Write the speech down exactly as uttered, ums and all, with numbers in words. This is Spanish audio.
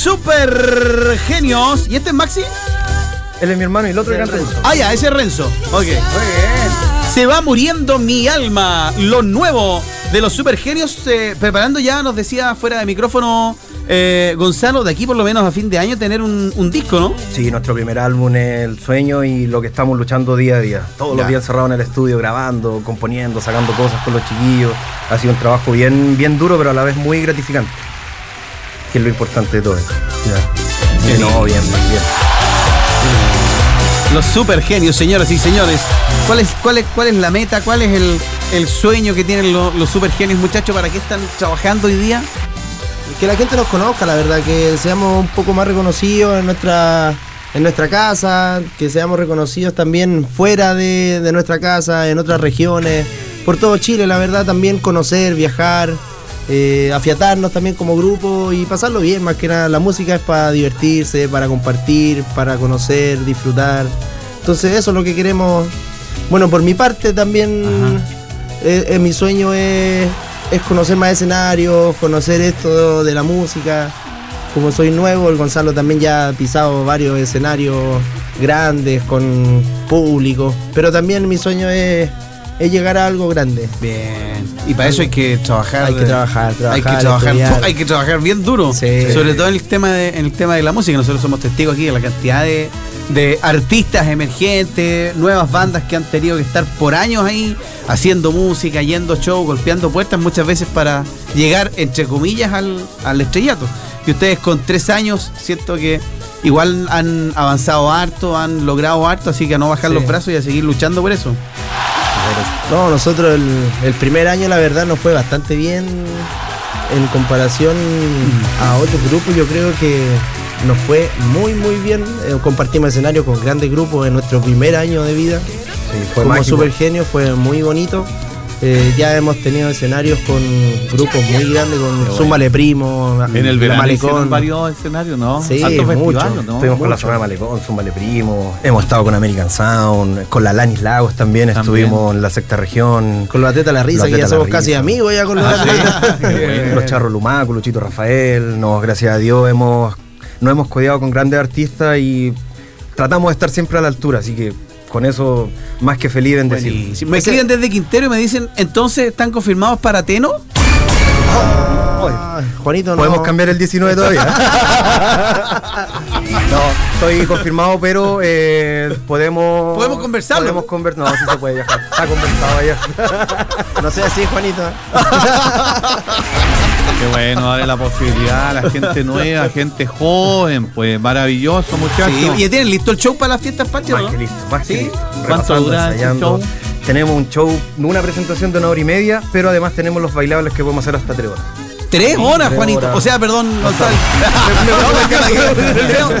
Super Genios. ¿Y este es Maxi? Él es mi hermano y el otro es Renzo. Ah, ya, ese es Renzo. Ok. Muy bien. Se va muriendo mi alma. Lo nuevo de los Super Genios. Eh, preparando ya, nos decía fuera de micrófono eh, Gonzalo, de aquí por lo menos a fin de año tener un, un disco, ¿no? Sí, nuestro primer álbum es el sueño y lo que estamos luchando día a día. Todos ya. los días encerrados en el estudio, grabando, componiendo, sacando cosas con los chiquillos. Ha sido un trabajo bien, bien duro, pero a la vez muy gratificante. Que es lo importante de todo esto. Ya. Sí, no, bien, bien. Los Super Genios, señoras y señores. ¿Cuál es, cuál es, cuál es la meta? ¿Cuál es el, el sueño que tienen los, los Super Genios, muchachos? ¿Para qué están trabajando hoy día? Que la gente nos conozca, la verdad, que seamos un poco más reconocidos en nuestra, en nuestra casa, que seamos reconocidos también fuera de, de nuestra casa, en otras regiones, por todo Chile, la verdad, también conocer, viajar, eh, afiatarnos también como grupo y pasarlo bien, más que nada. La música es para divertirse, para compartir, para conocer, disfrutar. Entonces eso es lo que queremos. Bueno, por mi parte también, eh, eh, mi sueño es... es conocer más escenarios, conocer esto de la música. Como soy nuevo, el Gonzalo también ya ha pisado varios escenarios grandes con público, pero también mi sueño es, es llegar a algo grande. Bien. Y para eso hay que trabajar. Hay que trabajar, trabajar hay que trabajar, estudiar. hay que trabajar bien duro. Sí. Sobre todo en el tema de, en el tema de la música. Nosotros somos testigos aquí de la cantidad de, de artistas emergentes, nuevas bandas que han tenido que estar por años ahí haciendo música, yendo show, golpeando puertas muchas veces para llegar, entre comillas, al, al estrellato. Y ustedes con tres años siento que igual han avanzado harto, han logrado harto, así que a no bajar sí. los brazos y a seguir luchando por eso. No, nosotros el, el primer año la verdad nos fue bastante bien en comparación a otros grupos. Yo creo que nos fue muy muy bien. Eh, compartimos escenario con grandes grupos en nuestro primer año de vida. Sí, fue como mágico. Super Genio, fue muy bonito. Eh, ya hemos tenido escenarios con grupos muy grandes, con Zúmbale Primo, en el verano hicieron varios escenarios, ¿no? Sí, altos mucho. festivales, ¿no? Estuvimos mucho. con la zona de Malecón, Zúmbale Primo, hemos estado con American Sound, con la Lanis Lagos también, también, estuvimos en la sexta región. Con los Atletas La Risa, que ya somos casi amigos ya con los Atletas. Sí. Los Charros Lumaco, Luchito Rafael, nos, gracias a Dios hemos, nos hemos codeado con grandes artistas y tratamos de estar siempre a la altura, así que con eso, más que feliz en decir. Si me escriben desde Quintero y me dicen, entonces, ¿están confirmados para Teno? Oh, Juanito, no. ¿Podemos cambiar el diecinueve todavía? No, estoy confirmado, pero eh, podemos... ¿Podemos conversarlo? Podemos conversar. No, sí se puede viajar. Está conversado allá. No sea así, Juanito. Qué bueno, darle la posibilidad a la gente nueva, gente joven, pues maravilloso, muchachos. Sí, ¿y ya tienen listo el show para las fiestas patrias? Más que listo, más ¿Sí? que listo. ¿Cuánto dura el show? Tenemos un show, una presentación de una hora y media, pero además tenemos los bailables que podemos hacer hasta tres horas. ¿Tres horas, Tres Juanito? horas. O sea, perdón, Gonzalo.